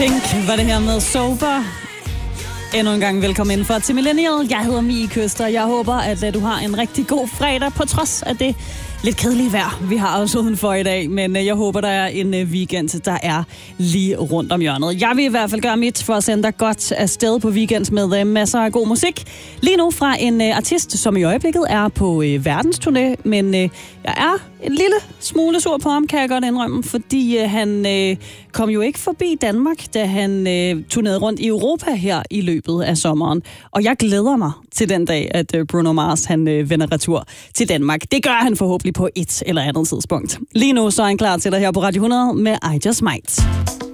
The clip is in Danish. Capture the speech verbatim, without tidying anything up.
Pink var det her med Sober. Endnu en gang velkommen indenfor til Millennial. Jeg hedder Mie Køster. Jeg håber, at du har en rigtig god fredag, på trods af det lidt kedelige vejr, vi har også udenfor i dag. Men jeg håber, der er en weekend, der er lige rundt om hjørnet. Jeg vil i hvert fald gøre mit for at sende dig godt afsted på weekend med masser af god musik. Lige nu fra en artist, som i øjeblikket er på verdensturné. Men jeg er en lille smule sur på ham, kan jeg godt indrømme. Fordi han kom jo ikke forbi Danmark, da han turnerede rundt i Europa her i løbet af sommeren. Og jeg glæder mig til den dag, at Bruno Mars han vender retur til Danmark. Det gør han forhåbentlig på et eller andet tidspunkt. Lige nu så er han klar til dig her på Radio hundrede med I Just Might.